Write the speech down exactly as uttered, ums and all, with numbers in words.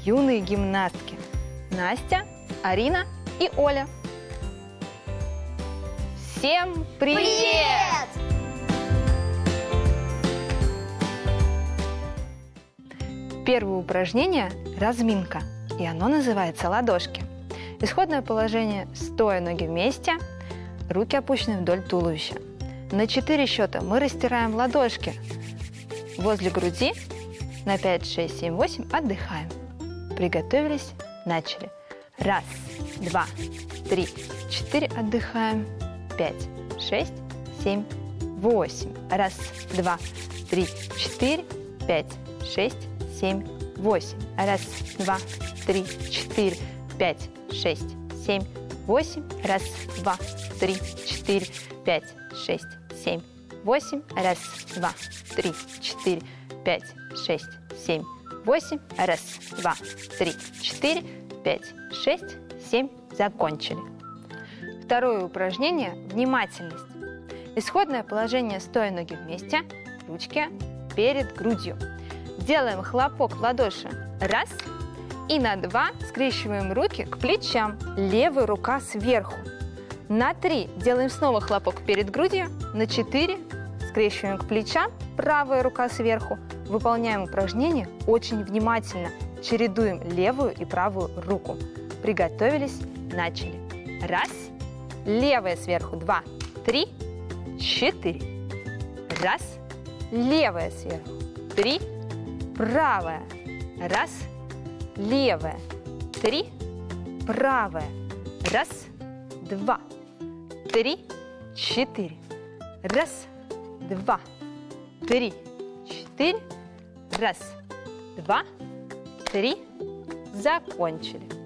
юные гимнастки Настя, Арина и Оля. Всем привет! Первое упражнение – разминка, и оно называется ладошки. Исходное положение – стоя, ноги вместе, руки опущены вдоль туловища. На четыре счета мы растираем ладошки возле груди. На пять, шесть, семь, восемь отдыхаем. Приготовились, начали. Раз, два, три, четыре, отдыхаем. Пять, шесть, семь, восемь. Раз, два, три, четыре, пять, шесть, семь, восемь. Раз, два, три, четыре, пять, шесть, семь, восемь. Раз, два, три, четыре, пять, шесть, семь, восемь. Раз, два, три, четыре, пять, шесть, семь, восемь. Раз, два, три, четыре, пять, шесть, семь. Закончили. Второе упражнение – внимательность. Исходное положение – стоя, ноги вместе, ручки перед грудью. Делаем хлопок в ладоши. Раз. И на два скрещиваем руки к плечам. Левая рука сверху. На три делаем снова хлопок перед грудью. На четыре скрещиваем к плечам. Правая рука сверху. Выполняем упражнение очень внимательно. Чередуем левую и правую руку. Приготовились, начали. Раз. Левая сверху. Два. Три. Четыре. Раз. Левая сверху. Три. Правая. Раз. Левая. Три. Правая. Раз. Два. Три. Четыре. Раз. Два. Три. Четыре. Раз. Два. Три. Закончили.